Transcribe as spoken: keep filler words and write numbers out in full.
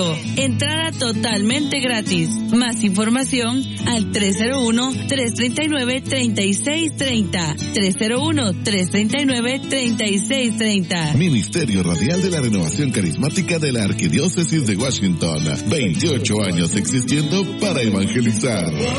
Entrada totalmente gratis. Más información al tres cero uno, tres tres nueve, tres seis tres cero. tres cero uno, tres tres nueve, tres seis tres cero. Ministerio Radial de la Renovación Carismática de la Arquidiócesis de Washington. veintiocho años existiendo para evangelizar.